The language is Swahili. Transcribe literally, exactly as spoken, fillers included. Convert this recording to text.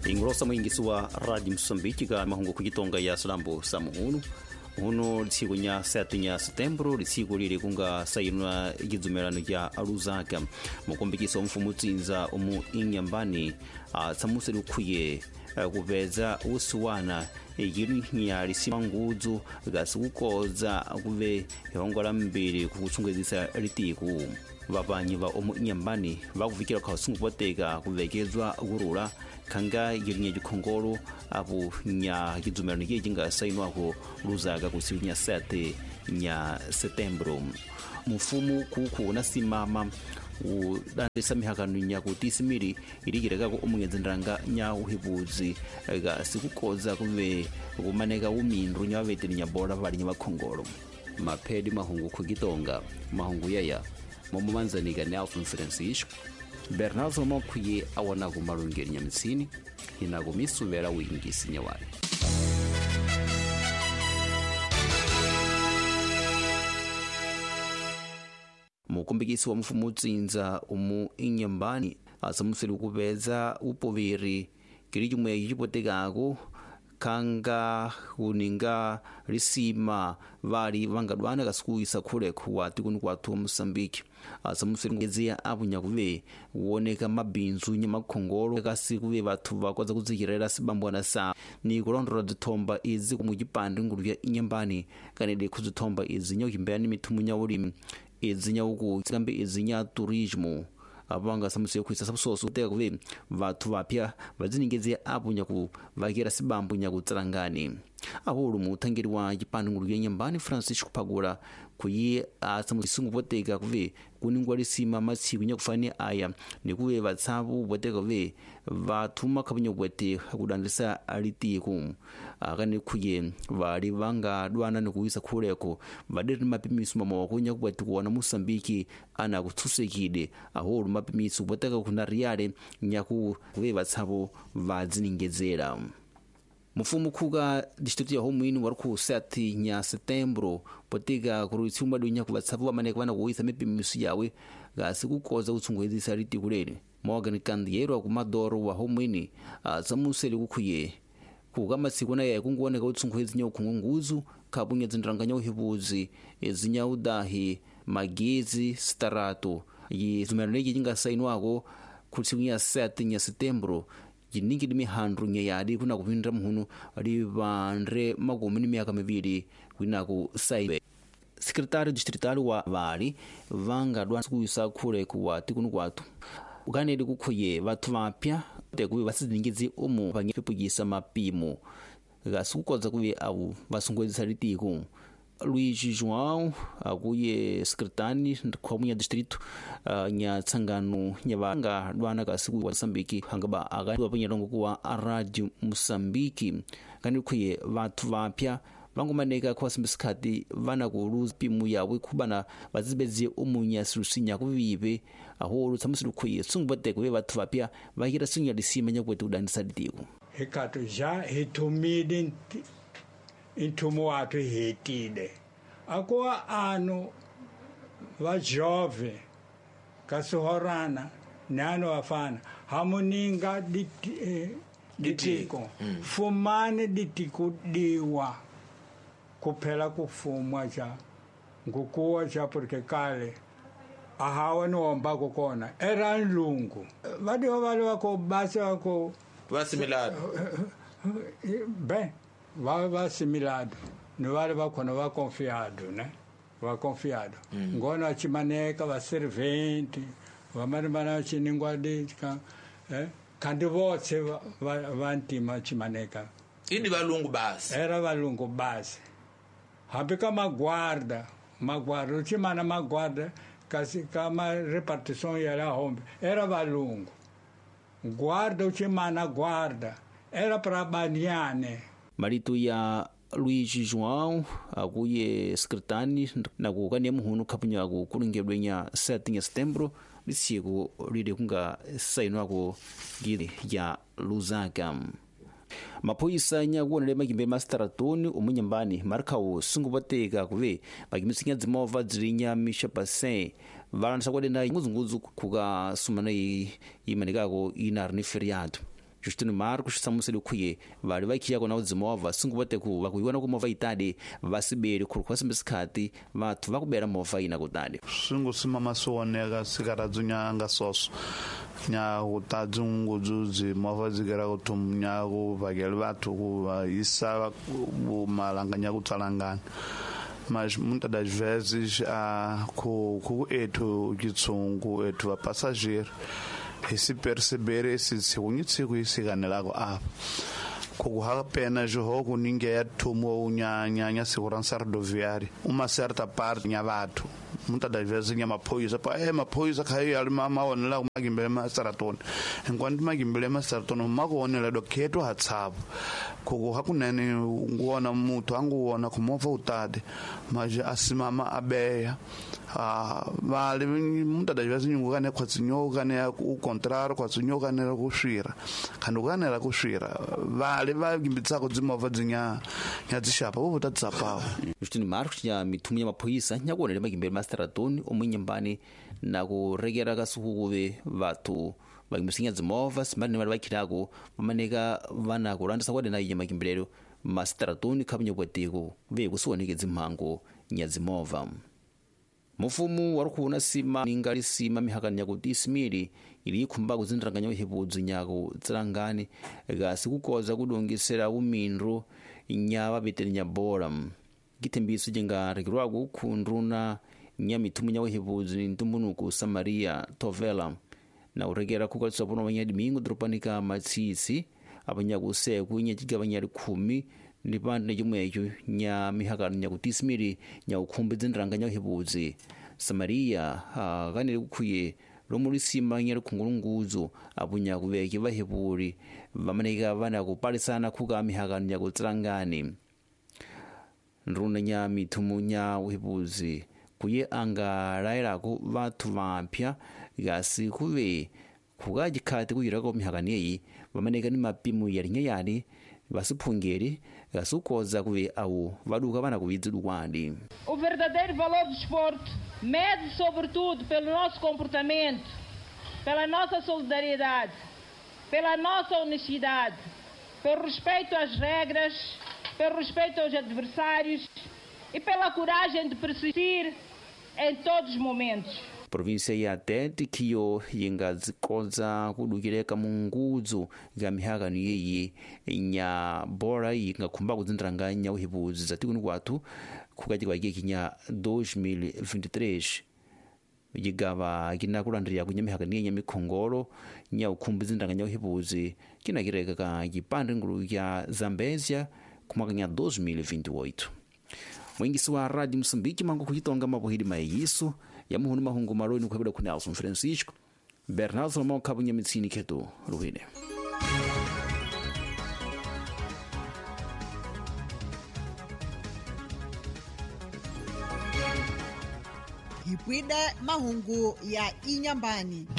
ingrosa mwingisi wa Radio Msambiki ka mahungu kujitonga ya salambo samuhunu uno lisiku nya sete nya Setembro lisiku lili kunga sayinwa igizumerano ya Lusaka mukumbikisa mfumutsinza umu inyambani atsamuse lukhuye kupeza usuwana igiri nya lisimanguzu gasikukoza kuve yongola mbiri kukuchungezisa litiku vapanyi va umu inyambani vakuvikira khasungu poteka kuvekezwa gurula kanga yirinya jikhongolo apu nya kizumerano ye jinga sayinwako Lusaka kusiku nya sete nya Setembro mufumu kuku nasimama udandisa mihakano nya kutisimiri irigireka ko umuyenzendanga nya uhibuzi ga sikukoza kuve kumaneka umindru nya veteni nya bola vali nya bakhongolo mapedi mahungu kugitonga mahungu yaya momumanzanika Nelson Francisco Bernardo Mokhuye awana kumalungeri nya mitsini ina kumisuvera wingisi nyawali mukumbikisi wa mfumutsinza umu inyambani asamusiri kupeza upoveri kili chimwe chipotekako kanga kuninga lisima vali vangadwana kasikuisa khule kuwati kuni kwathu Mosambiki asamusiri ngezia apunya kuve uoneka mabinzu nya makhongolo kasikuve vathu vakoza kudzikirera sibambwana sa ni kulondora dzithomba izi kumujipande ngulu ya inyambani kanede kudzithomba izi nyokimbani mithumu nya ulimi izi nya uku kambe izi nya turismo abanga samusiye kuisa sabusoso uteka kuve vathu vapya vaziningezia apunya ku vakera sibambu nya kutsarangani ahulu muthangeri wa chipande ngulu ya Nyambani Francisco Pagula kuyi asamusungu poteka kuve kuningwa lisima matsiku nya kufani aya nikuve vatsavu poteka kuve vathuma khapunyo kwete kudandisa alitiku akane khuye vali vanga dwana nikuisa khuleko vaderi mapimiso mamoko nya kwete kuona Mosambiki ana kutsusekide ahulu mapimiso poteka kuna riale nya kuve vatsavu vaziningezera mufumu khuga district ya homwini wari ku sete nya Setembro poteka kurutsumba dunya kuvatsavu vamaneka vana kuisa mipimiso yawe gasikukoza kutsungwezisa litikulele Morgan Candiero kumadoro wa homwini asamuseli kukhuye kuga masiku na yaye kunguoneka utsungwezi nya ukhunguzu khapunye dzindranganya uhibuzi ezinya udahi magezi starato yizumerano iki jingasayinwako kutsiku nya sete nya Setembro jiningi dimi handru nya yadi kuna kupindira muhunu ali vandre magumi ni miaka miviri kwina ku saibe secretary distrital wa vali vanga dwa kuisa khule kuwati kunu kwatu ukanedi kukhuye vathu vapya tekuvi vasizingizi umu vanyepugisa mapimo gasikukoza kuvi avu vasungwezisa litiku Luigi João akuye secretary khomunya district uh, nya tsangano nya vanga dwana kasiku wa Mosambiki hangaba agani wapanyalongo kuwa Radio Mosambiki kani khuye vathu vapya vangumaneka kwa simbisikati vana kuluza pimu yawe kubana vazibezi umunya sirusinya kuvive aho tsamusiri khuye sungubate kuve vathu vapya vakira sinya lisima nya kwete udandisa litiku hekatu ja hitumide intumu watu hetide akuwa anu va jove kasuhorana nano afana hamuninga diti, eh, ditiko mm. fumane ditiko diwa kuphela kufumwa cha ngukuwa cha porque kale ahawa nomba kukona era nlungu vadiwa vale wako basi wako vasimilado ben va vasimilado ni vale vakhona va confiado né va confiado mm. ngona achimaneka va serventi va marimana chiningwa dika eh kandi votse va ntima chimaneka ini valungu basi era valungu basi hambi kama guarda maguarda chimana maguarda kasi kama repartição ya la hombe era valungu guarda uchimana guarda era para baniane maritu ya Luigi João akuye secretary na kukania muhunu khapunya ku kulungedwe nya sete nya Setembro lisiku lili kunga sayinwako gili ya Lusaka mapoisa nya kuonele makimbe mastaratoni umunyambani markawo sunguboteka kuve bakimisinya dzimova dzilinya mishapase valanisa kwadenda nguzunguzu kuka sumana imanikako inarni feriado Justino Marcos samuseli kuye vali vakiya kona udzimova sunguvate ku vakuiwana kumova itade vasibeli khulukhwasi mbisikati vathu vakubera mova ina kutade sungu simama suoneka sikaradzunya ngasoso nya kutadzi ngudzi mova zigera kutum nya kuvakeli vathu kuvaisa malanganya kutsalangana. Mas muitas das vezes a com com eto gitsungu eto a passageiro esse perceber esse segundo tsiku esse ganelago apa kukuha pena jogo ninguém tomou nya nya segurança rodoviária uma certa parte nya vathu muitas das vezes nya mapoisa pa é mapoisa caiu ali mama onela magimbele masaratona enquanto magimbele masaratona magonela do keto hatsabo kukuha kunene ngona mutu anguona kumova utade mas asimama abeya ah vale muitas das vezes ngukane kwatsinyoka ne o contrário kwatsinyoka ne kushira kanukane la kushira vale vagimbitsako dzimova dzinya nyadzishapa vo tatsapao. Justino Marcos nya mithumu ya maphoyisa nyakuonele magimbele masteratoni omwe nyambani na kurekera kasukukuve vathu vagimbisinya dzimova simali vali vakhilako vamaneka vana kulandisa kwade nayo magimbelero masteratoni khapunye kwatiko ve kusiwoneke dzimhango nya dzimova. Mufumu warukuna sima ningali sima mihakanya kuti isimiri ili ikhumba kuzindiranganya uhebudzi nyako tsilangani gasi kukoza kudongesera umindro nyava beteli nyabola gitembiso jenga rekirwaku khundruna nya mithumu nya uhebudzi ntumbunuku Samaria Tovela na uregera kukalisa pono banyadi mingu dropanika matsitsi abanyakuse kunya chigabanyali khumi ndipande chimwe echo nya mihakano nya kuti isimiri nya ukhumbi zindiranganya uhebudzi Samaria ha ganele kukhuye lomulisima nyere khungulunguzo apunya kuveke vahebuli vamaneka vana kupalisana khuka mihakano nya kutsilangani ndruna nya mithumu nya uhebudzi kuye anga lairako vathu vampya gasi kuve khukajikhati kuyirako mihakano eyi vamaneka ni mapimu yalinya yali vasiphungeri gasukoza kuve awu vaduka vana kuvidzidu kwandi. O verdadeiro valor do desporto mede sobretudo pelo nosso comportamento, pela nossa solidariedade, pela nossa honestidade, pelo respeito às regras, pelo respeito aos adversários e pela coragem de persistir em todos os momentos. Província ya Tete kiyo yingazikoza kudukireka munguzo ga mihakano yeyi nya bora yinga khumba kuzindiranganya uhebudzi zatikuni kwathu khukajikwa yeki nya dois mil e vinte e três yigava kinakulandira kunya mihakano yenya mikhongolo nya ukhumbi zindiranganya uhebudzi kinakireka ka kipande ngulu ya Zambésia kumwaka nya dois mil e vinte e oito. Mwingisi wa Rádio Moçambique mangu kuchitonga mapohidi maiyiso ya muhunu mahungu maroni kuhebeda ku Nelson Francisco Bernardo Salomão kabunya mitsini keto ruhine. Hipwide mahungu ya inyambani.